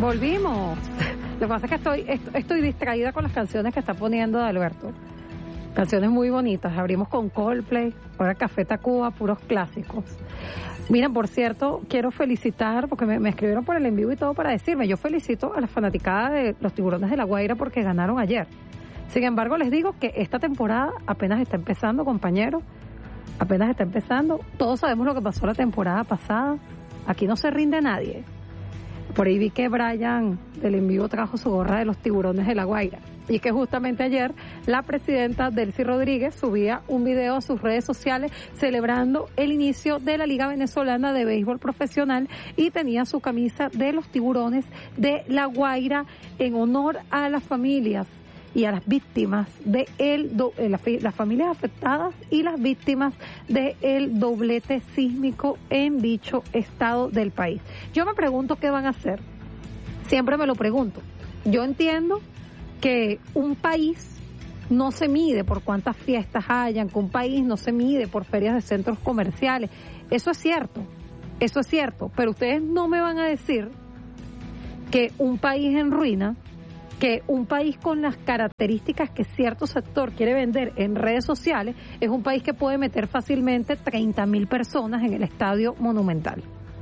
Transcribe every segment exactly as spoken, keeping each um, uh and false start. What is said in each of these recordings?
Volvimos. Lo que pasa es que estoy, estoy distraída con las canciones que está poniendo de Alberto. Canciones muy bonitas. Abrimos con Coldplay, ahora Café Tacuba, puros clásicos. Miren, por cierto, quiero felicitar, porque me, me escribieron por el en vivo y todo para decirme, yo felicito a la fanaticada de los Tiburones de La Guaira porque ganaron ayer. Sin embargo, les digo que esta temporada apenas está empezando, compañeros. Apenas está empezando. Todos sabemos lo que pasó la temporada pasada. Aquí no se rinde nadie. Por ahí vi que Brian del en vivo trajo su gorra de los Tiburones de La Guaira. Y que justamente ayer la presidenta Delcy Rodríguez subía un video a sus redes sociales celebrando el inicio de la Liga Venezolana de Béisbol Profesional y tenía su camisa de los Tiburones de La Guaira en honor a las familias y a las víctimas de el do, eh, la, las familias afectadas y las víctimas de el doblete sísmico en dicho estado del país. Yo me pregunto qué van a hacer. Siempre me lo pregunto. Yo entiendo que un país no se mide por cuántas fiestas hayan, que un país no se mide por ferias de centros comerciales. Eso es cierto, eso es cierto, pero ustedes no me van a decir que un país en ruina, que un país con las características que cierto sector quiere vender en redes sociales es un país que puede meter fácilmente treinta mil personas en el Estadio Monumental.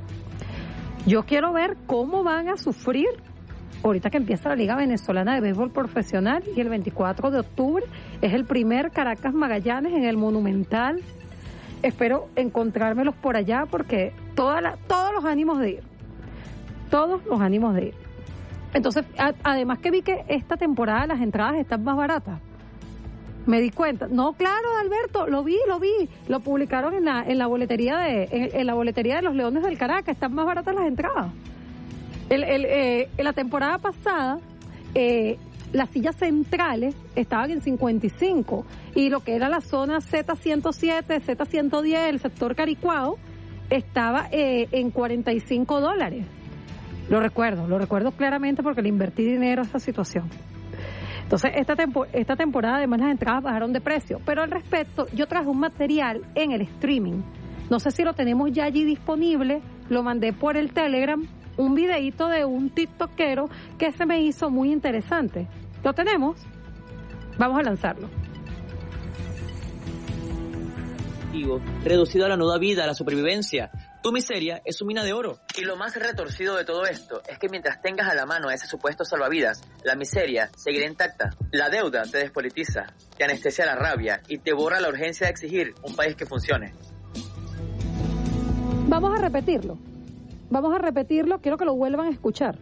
Yo quiero ver cómo van a sufrir ahorita que empieza la Liga Venezolana de Béisbol Profesional y el veinticuatro de octubre es el primer Caracas Magallanes en el Monumental. Espero encontrármelos por allá porque toda la, todos los ánimos de ir, todos los ánimos de ir. Entonces, a, además que vi que esta temporada las entradas están más baratas. Me di cuenta. No, claro, Alberto, lo vi, lo vi. Lo publicaron en la en la boletería de en, en la boletería de los Leones del Caracas. Están más baratas las entradas. El, el, eh, en la temporada pasada, eh, las sillas centrales estaban en cincuenta y cinco y lo que era la zona Z ciento siete, Z ciento diez, el sector Caricuao, estaba eh, en cuarenta y cinco dólares. Lo recuerdo, lo recuerdo claramente porque le invertí dinero a esta situación. Entonces, esta, tempo, esta temporada además las entradas bajaron de precio. Pero al respecto, yo traje un material en el streaming. No sé si lo tenemos ya allí disponible, lo mandé por el Telegram, un videíto de un tiktokero que se me hizo muy interesante. ¿Lo tenemos? Vamos a lanzarlo. Reducido a la nuda vida, a la supervivencia. Tu miseria es su mina de oro. Y lo más retorcido de todo esto es que mientras tengas a la mano ese supuesto salvavidas, la miseria seguirá intacta. La deuda te despolitiza, te anestesia la rabia y te borra la urgencia de exigir un país que funcione. Vamos a repetirlo. Vamos a repetirlo. Quiero que lo vuelvan a escuchar.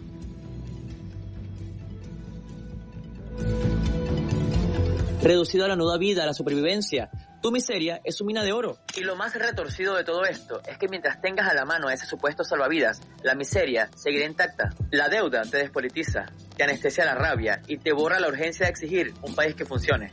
Reducido a la nuda vida, a la supervivencia. Tu miseria es su mina de oro. Y lo más retorcido de todo esto es que mientras tengas a la mano ese supuesto salvavidas, la miseria seguirá intacta. La deuda te despolitiza, te anestesia la rabia y te borra la urgencia de exigir un país que funcione.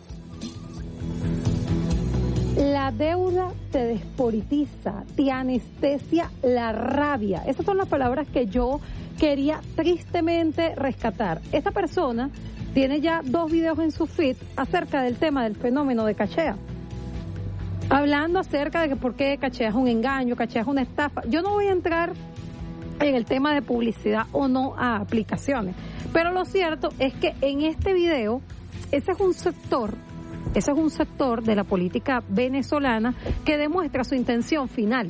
La deuda te despolitiza, te anestesia la rabia. Esas son las palabras que yo quería tristemente rescatar. Esta persona tiene ya dos videos en su feed acerca del tema del fenómeno de Cachea. Hablando acerca de que por qué Cachea es un engaño, Cachea es una estafa. Yo no voy a entrar en el tema de publicidad o no a aplicaciones, pero lo cierto es que en este video, ese es un sector, ese es un sector de la política venezolana que demuestra su intención final.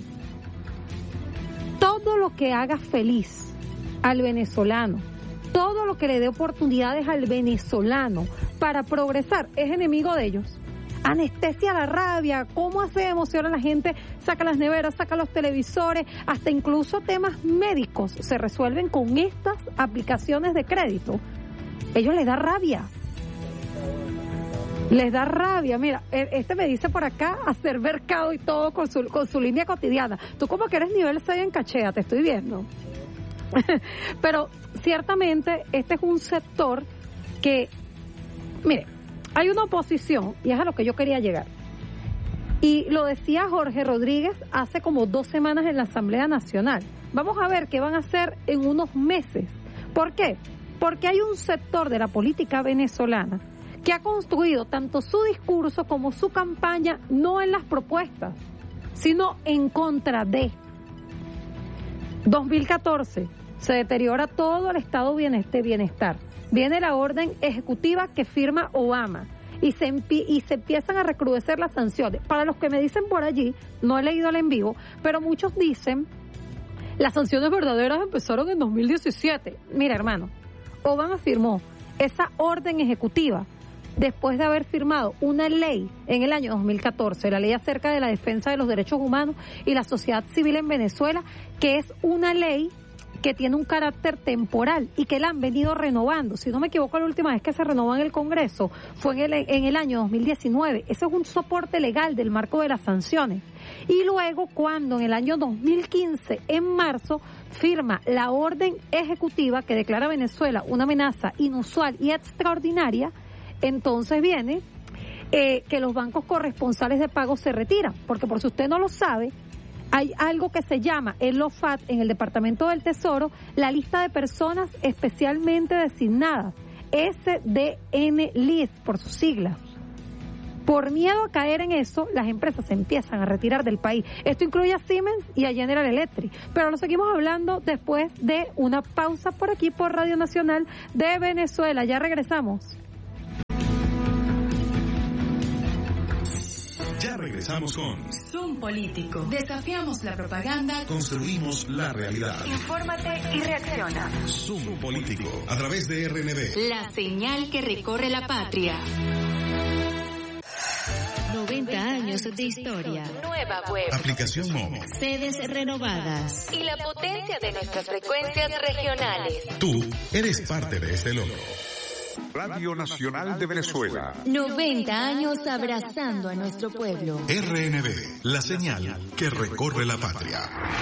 Todo lo que haga feliz al venezolano, todo lo que le dé oportunidades al venezolano para progresar es enemigo de ellos. Anestesia la rabia, ¿cómo hacemos si ahora la gente saca las neveras, saca los televisores, hasta incluso temas médicos se resuelven con estas aplicaciones de crédito? Ellos les da rabia, les da rabia. Mira, este me dice por acá hacer mercado y todo con su, con su línea cotidiana. Tú como que eres nivel seis en Cachea, te estoy viendo. Pero ciertamente este es un sector que, mire, hay una oposición, y es a lo que yo quería llegar. Y lo decía Jorge Rodríguez hace como dos semanas en la Asamblea Nacional. Vamos a ver qué van a hacer en unos meses. ¿Por qué? Porque hay un sector de la política venezolana que ha construido tanto su discurso como su campaña no en las propuestas, sino en contra de. dos mil catorce, se deteriora todo el estado de bienestar. Viene la orden ejecutiva que firma Obama y se, y se empiezan a recrudecer las sanciones. Para los que me dicen por allí, no he leído el en vivo, pero muchos dicen, las sanciones verdaderas empezaron en dos mil diecisiete. Mira, hermano, Obama firmó esa orden ejecutiva después de haber firmado una ley en el año dos mil catorce, la ley acerca de la defensa de los derechos humanos y la sociedad civil en Venezuela, que es una ley que tiene un carácter temporal y que la han venido renovando. Si no me equivoco, la última vez que se renovó en el Congreso fue en el, en el año dos mil diecinueve. Ese es un soporte legal del marco de las sanciones. Y luego, cuando en el año dos mil quince, en marzo, firma la orden ejecutiva que declara a Venezuela una amenaza inusual y extraordinaria, entonces viene eh, que los bancos corresponsales de pago se retiran, porque por si usted no lo sabe, hay algo que se llama el O F A T en el Departamento del Tesoro, la lista de personas especialmente designadas, S D N List por sus siglas. Por miedo a caer en eso, las empresas se empiezan a retirar del país. Esto incluye a Siemens y a General Electric. Pero lo seguimos hablando después de una pausa por aquí por Radio Nacional de Venezuela. Ya regresamos. Ya regresamos con Zoom Político. Desafiamos la propaganda. Construimos la realidad. Infórmate y reacciona. Zoom Político. A través de R N B. La señal que recorre la patria. noventa años de historia. Nueva web. Aplicación móvil. Sedes renovadas. Y la potencia de nuestras frecuencias regionales. Tú eres parte de este logro. Radio Nacional de Venezuela. noventa años abrazando a nuestro pueblo. R N B, la señal que recorre la patria.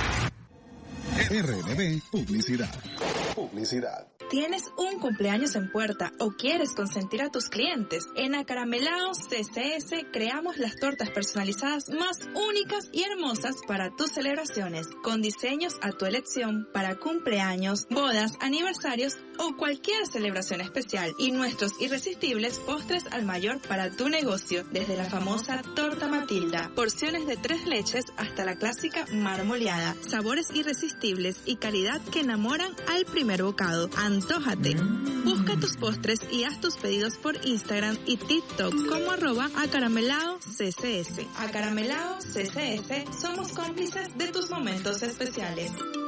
R N B Publicidad. Publicidad. ¿Tienes un cumpleaños en puerta o quieres consentir a tus clientes? En Acaramelao C C S creamos las tortas personalizadas más únicas y hermosas para tus celebraciones, con diseños a tu elección para cumpleaños, bodas, aniversarios o cualquier celebración especial, y nuestros irresistibles postres al mayor para tu negocio, desde la famosa torta Matilda, porciones de tres leches hasta la clásica marmoleada, sabores irresistibles y calidad que enamoran al primer bocado. Antójate. Busca tus postres y haz tus pedidos por Instagram y TikTok como arroba acaramelao C C S. Acaramelao C C S, somos cómplices de tus momentos especiales.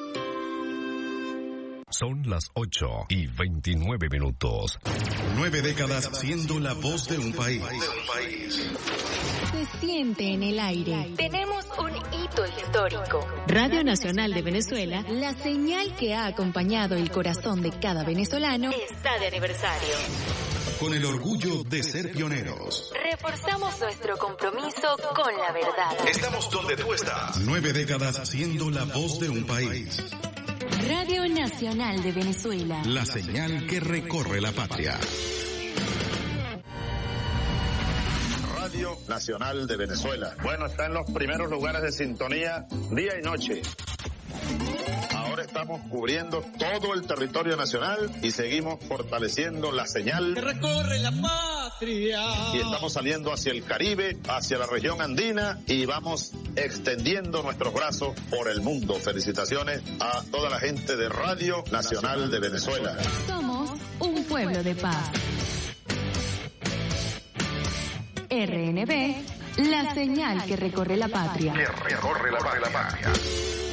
Son las ocho y veintinueve minutos. Nueve décadas siendo la voz de un país. Se siente en el aire. Tenemos un hito histórico. Radio Nacional de Venezuela, la señal que ha acompañado el corazón de cada venezolano, Está de aniversario. Con el orgullo de ser pioneros. Reforzamos nuestro compromiso con la verdad. Estamos donde tú estás. Nueve décadas siendo la voz de un país. Radio Nacional de Venezuela, La señal que recorre la patria. Radio Nacional de Venezuela. Bueno, está en los primeros lugares de sintonía día y noche. Ahora estamos cubriendo todo el territorio nacional y seguimos fortaleciendo la señal que recorre la patria. Y estamos saliendo hacia el Caribe, hacia la región andina, y vamos extendiendo nuestros brazos por el mundo. Felicitaciones a toda la gente de Radio Nacional de Venezuela. somos un pueblo de paz. R N B, la señal que recorre la patria. Que recorre la patria.